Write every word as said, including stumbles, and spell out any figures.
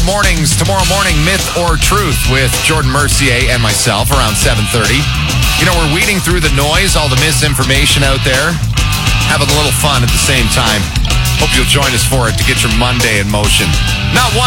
mornings. Tomorrow morning, Myth or Truth with Jordan Mercier and myself around seven thirty. You know, we're weeding through the noise, all the misinformation out there, having a little fun at the same time. Hope you'll join us for it to get your Monday in motion. Not one